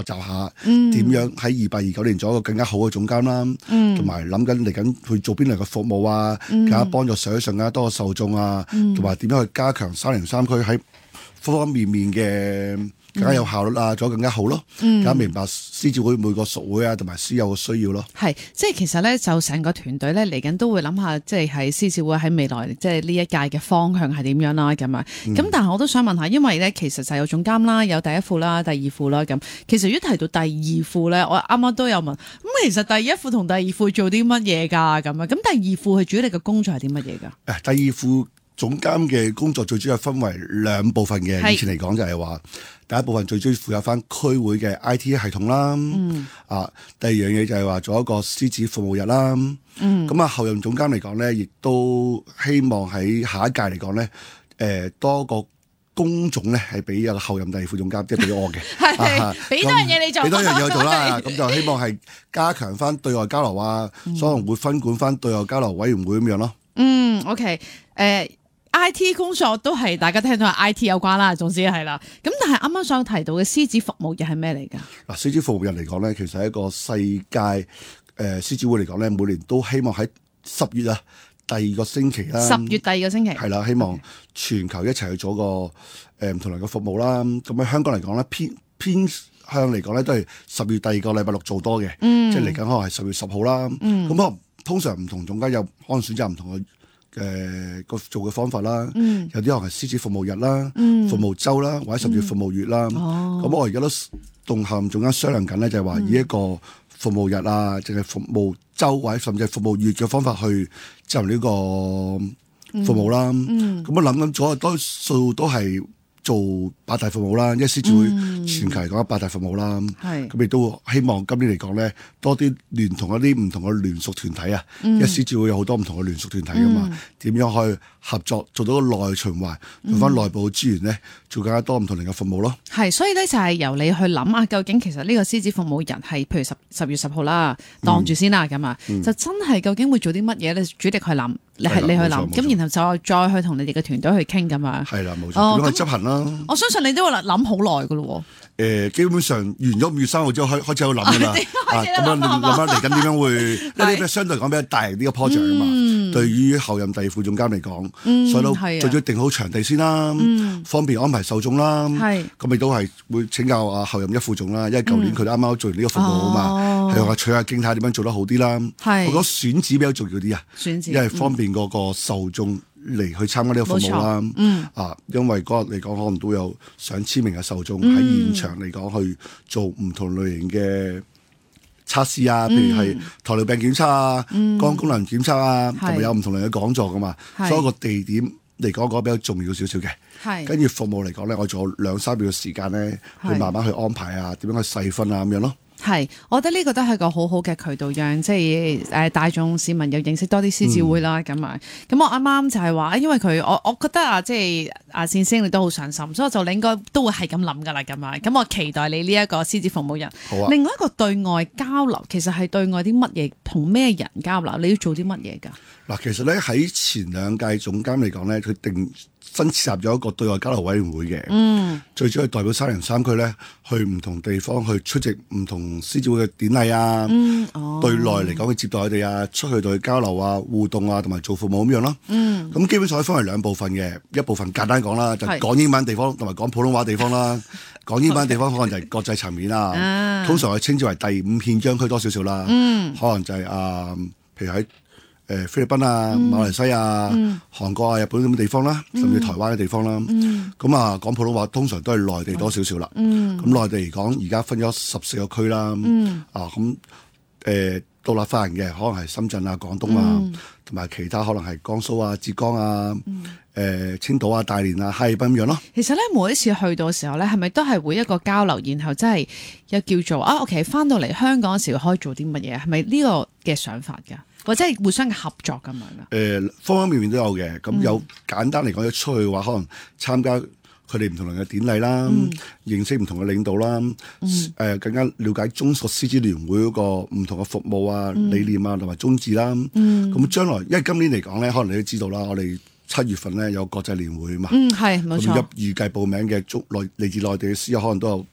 習下點樣喺28、29年做一個更加好嘅總監啦，同埋諗緊嚟緊去做邊類嘅服務啊，更加幫助社會上更加多嘅受眾啊，同埋點樣去加強303區喺方方面面嘅更加有效率啊，做得更加好咯，更加明白獅子會每個屬會啊同埋獅友嘅需要咯。 係，即係其實咧就成個團隊咧嚟緊都會諗下，即係喺獅子會喺未來即係呢一屆嘅方向係點樣啦咁啊。咁但係我都想問下，因為咧其實就有總監啦，有第一副啦、第二副啦咁。其實如果提到第二副咧，我啱啱都有問，咁其實第一副同第二副做啲乜嘢㗎咁啊？咁第二副佢主力嘅工作係啲乜嘢㗎？ 第二副總監嘅工作最主要分為2部分嘅。以前嚟講就係話，第一部分最主要負責翻區會嘅 IT 系統啦。第二樣嘢就係話做一個獅子服務日啦。咁啊，後任總監嚟講咧，亦都希望喺下一屆嚟講咧，多個工種咧係俾有後任第二副總監，即係俾我嘅。 係俾多樣嘢你做， 俾多樣嘢我做啦。咁就希望係加強翻對外交流啊，所以會分管翻對外交流委員會咁樣咯。 OK，IT 工作都係大家聽到係 IT 有關啦，總之係啦。咁但係啱啱想提到嘅獅子服務日係咩嚟㗎？嗱， 獅子服務日嚟講咧，其實係一個世界獅子會嚟講咧，每年都希望喺10月啊第2個星期啦。 10月第2個星期係啦，希望全球一齊去做個唔同類嘅服務啦。咁喺香港嚟講咧，偏向嚟講咧都係10月第2個禮拜六做多嘅，即係嚟緊可能係10月10號啦。咁可能通常唔同總監有可能選擇唔同嘅。個做嘅方法啦，有啲可能係獅子服務日啦、服務週啦，或者甚至服務月啦。咁我而家都同後任總監商量緊咧，就係話以一個服務日啊，淨係服務週或者甚至係服務月嘅方法去進行呢個服務啦。咁我諗緊咗多數都係做8大服務啦，因為獅子會全球嚟講8大服務啦，咁亦都希望今年嚟講咧多啲聯同一啲唔同嘅聯屬團體啊，因為獅子會有好多唔同嘅聯屬團體噶嘛，點樣去合作做到個內循環，用翻內部嘅資源咧，做更加多唔同嘅服務咯。 係，所以咧就係由你去諗啊，究竟其實呢個獅子服務日係譬如10月10號啦，當住先啦咁啊，就真係究竟會做啲乜嘢咧？主力去諗，你去諗，咁然後再去同你哋嘅團隊去傾咁啊。 係啦，冇錯，點樣去執行啦？ 我相信你都會諗好耐噶咯。 基本上完咗5月3號之後開始喺度諗噶啦。咁樣諗下嚟緊點樣會，因為呢啲相對嚟講比較大型啲嘅 project 啊嘛。對於後任第2副總監嚟講，所以都最早定好場地先啦，方便安排受眾啦。咁亦都係會請教後任1副總啦，因為舊年佢哋啱啱做完呢個服務啊嘛，係話取下經睇下點樣做得好啲啦。我覺得選址比較重要啲啊，因為方便嗰個受眾嚟去參加呢個服務啦。因為嗰日嚟講可能都有上千名嘅受眾喺現場嚟講去做唔同類型嘅測試啊，譬如係糖尿病檢測啊、肝功能檢測啊，同埋有唔同類嘅講座噶嘛，所以個地點嚟講比較重要少少嘅。跟住服務嚟講咧，我仲有2-3秒嘅時間咧，去慢慢去安排啊，點樣去細分啊咁樣咯。 係，我覺得呢個都係個好好嘅渠道，讓即係大眾市民又認識多啲獅子會啦。咁我啱啱就係話，因為我覺得啊，即係阿善師你都好上心，所以就你應該都會係咁諗噶啦。咁我期待你呢一個獅子服務日。好啊。另外一個對外交流，其實係對外啲乜嘢，同咩人交流？你要做啲乜嘢㗎？嗱， 其實咧喺前2屆總監嚟講咧，佢新設立咗一個對外交流委員會嘅，最主要係代表303區咧，去唔同地方去出席唔同獅子會嘅典禮啊，對內嚟講去接待佢哋啊，出去對佢交流啊、互動啊，同埋做服務咁樣咯。咁基本上可以分為2部分嘅，一部分簡單講啦，就係講英文地方同埋講普通話地方啦。講英文地方可能就係國際層面啊，通常係稱之為第5憲章區多少少啦，可能就係譬如喺菲律賓啊、馬來西亞、韓國啊、日本咁嘅地方啦，甚至台灣嘅地方啦。咁講普通話通常都係內地多少少啦。咁內地嚟講，而家分咗14個區啦。獨立發言嘅可能係深圳啊、廣東啊，同埋其他可能係江蘇啊、浙江啊、青島啊、大連啊、哈爾濱咁樣咯。 其實咧，每一次去到嘅時候咧，係咪都係會一個交流，然後真係又叫做OK，翻到嚟香港嘅時候可以做啲乜嘢？係咪呢個嘅想法㗎？或者係互相嘅合作咁樣㗎？ 方方面面都有嘅。咁有簡單嚟講，一出去嘅話，可能參加佢哋唔同嘅典禮啦，認識唔同嘅領導啦，更加了解中國獅子聯會嗰個唔同嘅服務啊、理念啊同埋宗旨啦。咁將來，因為今年嚟講咧，可能你都知道啦，我哋7月份咧有國際年會嘛， 係冇錯。 咁預計報名嘅嚟自內地嘅獅友可能都有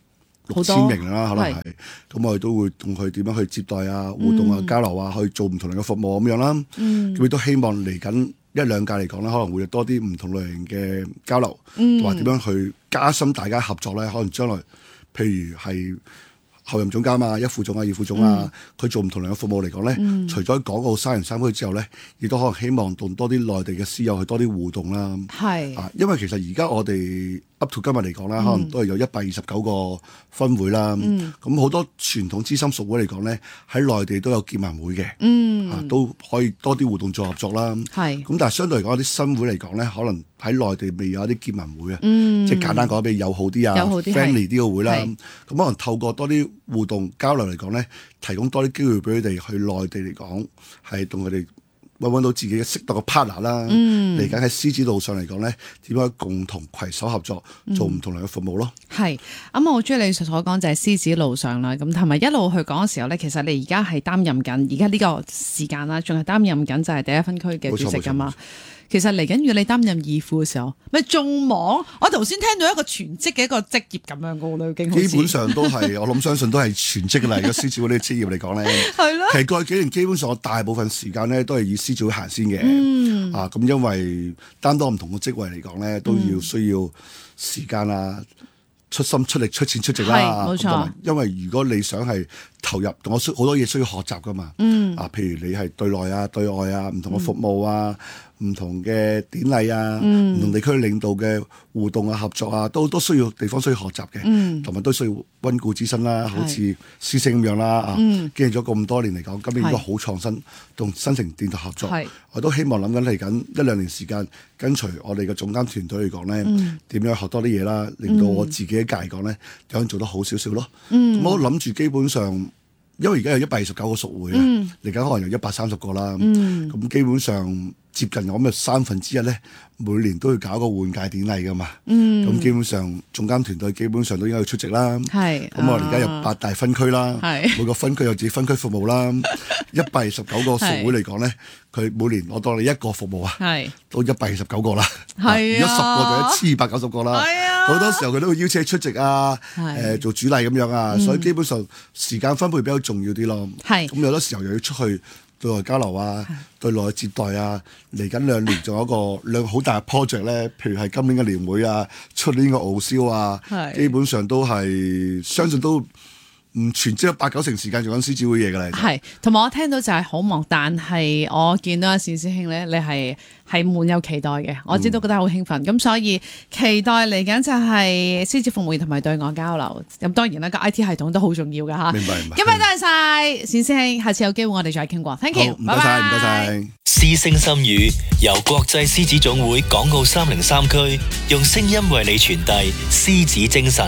6000名啦，可能係。咁我哋都會同佢點樣去接待啊、互動啊、交流啊，去做唔同類嘅服務咁樣啦。咁亦都希望嚟緊1-2屆嚟講咧，可能會有多啲唔同類型嘅交流，同埋點樣去加深大家合作咧。可能將來譬如係候任總監啊、一副總啊、二副總啊，佢做唔同類嘅服務嚟講咧，除咗港澳3人3區之後咧，亦都可能希望同多啲內地嘅師友去多啲互動啦。 係因為其實而家我哋 up to 今日嚟講啦，可能都係有129個分會啦。咁好多傳統資深屬會嚟講咧，喺內地都有結盟會嘅，都可以多啲互動做合作啦。 係咁，但係相對嚟講，啲新會嚟講咧，可能喺內地未有一啲結盟會啊，即係簡單講，比較友好啲啊、friendly 啲嘅會啦。咁可能透過多啲互動交流嚟講咧，提供多啲機會俾佢哋去內地嚟講，係同佢哋揾到自己嘅適當嘅 partner 啦。嚟緊喺獅子路上嚟講咧，點樣共同攜手合作，做唔同類嘅服務咯。 係咁，我中意你所講就係獅子路上啦。咁同埋一路去講嘅時候咧，其實你而家係擔任緊，而家呢個時間啦，仲係擔任緊就係第一分區嘅主席㗎嘛。其實嚟緊要你擔任二副嘅時候，咪仲忙？我頭先聽到一個全職嘅一個職業咁樣嘅喎，已經基本上都係我諗相信都係全職嘅啦。如果獅子會呢啲職業嚟講咧， 係咯。 其實過去幾年基本上我大部分時間咧都係以獅子會行先嘅。咁因為擔當唔同嘅職位嚟講咧，都需要時間啊、出心出力出錢出席啦。 冇錯。 因為如果你想係投入，我好多嘢需要學習噶嘛。譬如你係對內啊、對外啊、唔同嘅服務啊。唔同嘅典禮啊，唔同地區領導嘅互動啊、合作啊，都需要地方需要學習嘅，同埋都需要溫故知新啦。好似獅聲咁樣啦，經歷咗咁多年嚟講，今年應該好創新，同新城電台合作。我都希望諗緊嚟緊1-2年時間，跟隨我哋嘅總監團隊嚟講咧，點樣學多啲嘢啦，令到我自己一屆嚟講咧，點樣做得好少少咯。咁我諗住基本上，因為而家有129個屬會啊，嚟緊可能有130個啦。咁基本上接近我咁嘅1/3咧，每年都要搞個換屆典禮噶嘛。咁基本上總監團隊基本上都應該要出席啦。咁我哋而家有8大分區啦，每個分區有自己分區服務啦。129個屬會嚟講咧，佢每年我當你一個服務啊，都129個啦。如果10個就1290個啦。好多時候佢都會邀請你出席啊，做主禮咁樣啊，所以基本上時間分配比較重要啲咯。咁有多時候又要出去對外交流啊，對內接待啊，嚟緊2年仲有兩個好大嘅 project 咧，譬如係今年嘅年會啊，出年嘅澳銷啊，基本上都係相信都唔全職8-9成時間做緊獅子會嘢㗎啦。 係，同埋我聽到就係好忙，但係我見到阿單師兄咧，你係滿有期待嘅，我知都覺得好興奮，咁所以期待嚟緊就係獅子服務員同埋對外交流。咁當然啦，個 IT 系統都好重要㗎嚇。 明白。 今日多謝晒單師兄，下次有機會我哋再傾過。Thank you， 唔該晒，唔該晒。 獅聲心語由國際獅子總會港澳303區用聲音為你傳遞獅子精神。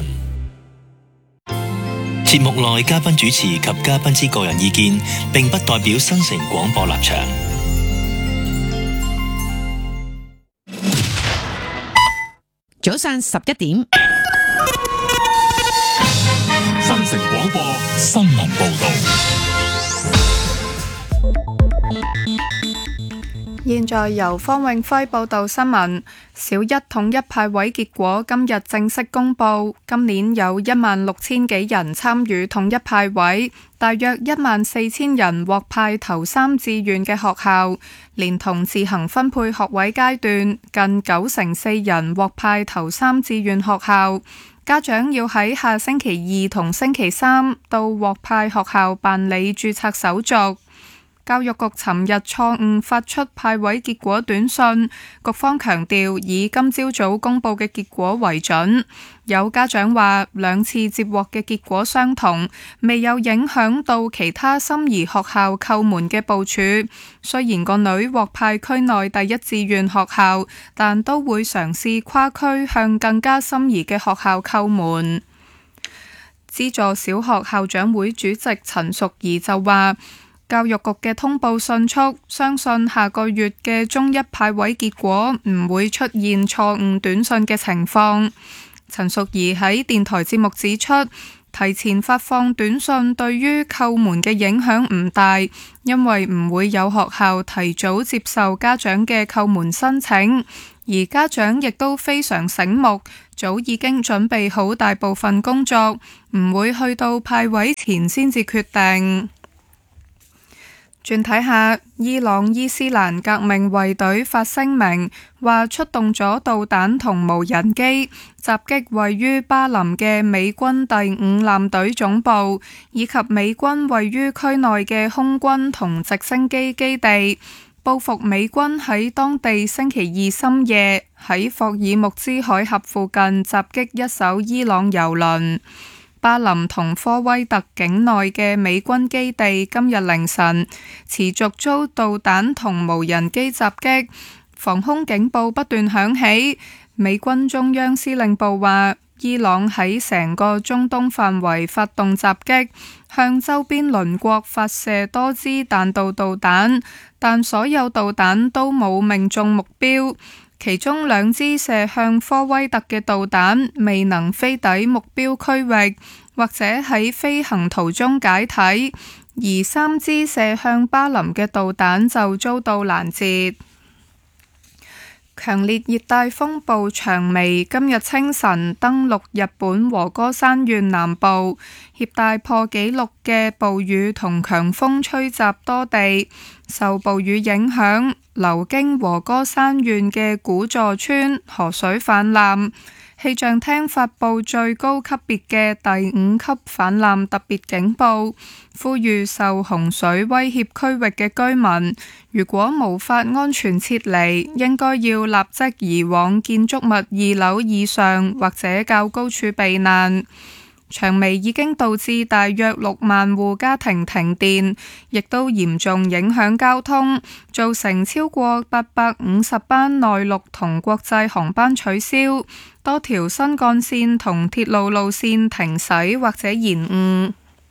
節目內嘉賓主持及嘉賓之個人意見，並不代表新城廣播立場。 早上11點， 新城廣播新聞報道。 現在由方永輝報道新聞。小一統一派位結果今日正式公布，今年有16000幾人參與統一派位，大約14000人獲派頭3志願嘅學校，連同自行分配學位階段，近94%人獲派頭3志願學校。家長要喺下星期2同星期3到獲派學校辦理註冊手續。教育局尋日錯誤發出派位結果短信，局方強調以今朝早公佈嘅結果為準。有家長話2次接獲嘅結果相同，未有影響到其他心儀學校叩門嘅部署。雖然個女獲派區內第一志願學校，但都會嘗試跨區向更加心儀嘅學校叩門。資助小學校長會主席陳淑儀就話，教育局嘅通報迅速，相信下個月嘅中一派位結果唔會出現錯誤短信嘅情況。陳淑儀喺電台節目指出，提前發放短信對於叩門嘅影響唔大，因為唔會有學校提早接受家長嘅叩門申請，而家長亦都非常醒目， 早已經準備好大部分工作，唔會去到派位前先至決定。轉睇下，伊朗伊斯蘭革命衛隊發聲明，話出動咗導彈同無人機襲擊位於巴林嘅美軍第5艦隊總部，以及美軍位於區內嘅空軍同直升機基地，報復美軍喺當地星期二深夜喺霍爾木茲海峽附近襲擊一艘伊朗油輪。巴林同科威特境內嘅美軍基地今日凌晨持續遭導彈同無人機襲擊，防空警報不斷響起。美軍中央司令部話，伊朗喺成個中東範圍發動襲擊，向周邊鄰國發射多支彈道導彈，但所有導彈都冇命中目標。其中2支射向科威特嘅導彈未能飛抵目標區域，或者喺飛行途中解體，而3支射向巴林嘅導彈就遭到攔截。強烈熱帶風暴長微今日清晨登陸日本和歌山縣南部，攜帶破紀錄嘅暴雨同強風吹襲多地。受暴雨影響，流經和歌山縣嘅古座村河水泛濫。氣象廳發布最高級別嘅第5級氾濫特別警報，呼籲受洪水威脅區域嘅居民，如果無法安全撤離，應該要立即移往建築物2樓以上或者較高處避難。長微已經導致大約6萬戶家庭停電，亦都嚴重影響交通，造成超過850班內陸同國際航班取消，多條新幹線同鐵路路線停駛或者延誤。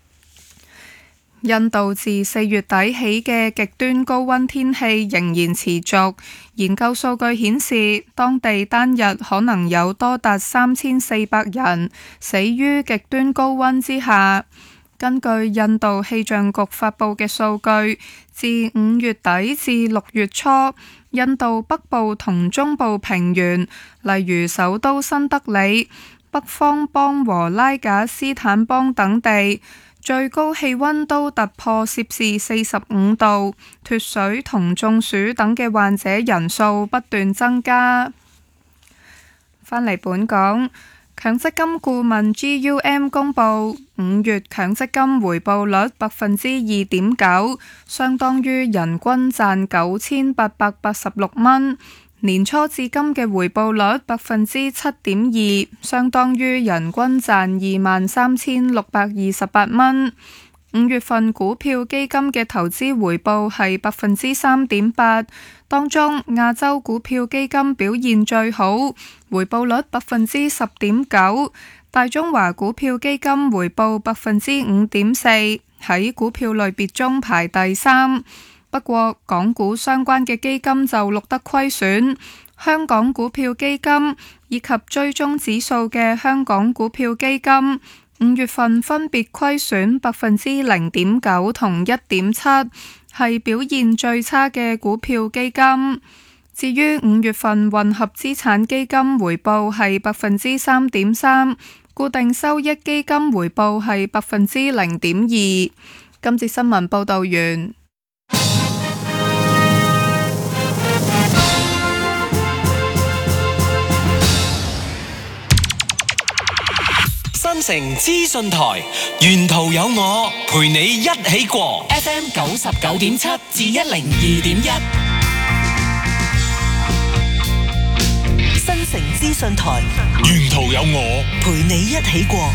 印度自4月底起嘅極端高溫天氣仍然持續，研究數據顯示，當地單日可能有多達3400人死於極端高溫之下。根據印度氣象局發布嘅數據，自5月底至6月初，印度北部同中部平原，例如首都新德里、北方邦和拉賈斯坦邦等地，最高氣溫都突破攝氏45度，脫水同中暑等嘅患者人數不斷增加。返嚟本港，強積金顧問 GUM 公佈5月強積金回報率 2.9%， 相當於人均賺9886蚊。年初至今嘅回報率 7.2%， 相當於人均賺23,628蚊。5月份股票基金嘅投資回報係 3.8%， 當中亞洲股票基金表現最好，回報率 10.9%， 大中華股票基金回報 5.4%， 喺股票類別中排第3。不過港股相關嘅基金就錄得虧損，香港股票基金以及追蹤指數嘅香港股票基金5月份分別虧損 0.9% 同 1.7%， 係表現最差嘅股票基金。至於5月份混合資產基金回報係 3.3%， 固定收益基金回報係 0.2%。今節新聞報道完。 新城資訊台，沿途有我陪你一起過 FM 99.7至102.1。新城資訊台， 沿途有我陪你一起過。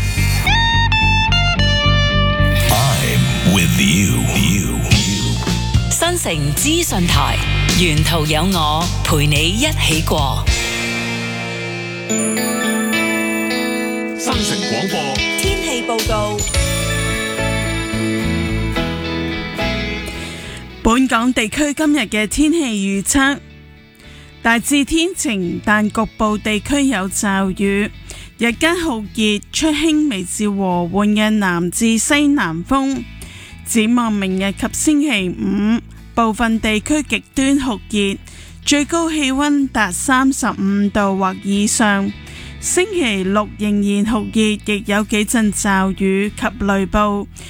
I'm with you。 新城資訊台，沿途有我陪你一起過。 新城廣播天氣報告。 本港地區今日嘅天氣預測，大致天晴，但局部地區有驟雨。日間酷熱，吹輕微至和緩嘅南至西南風。展望明日及星期五，部分地區極端酷熱，最高氣溫達35度或以上。 星期六仍然酷熱，亦有幾陣驟雨及雷暴。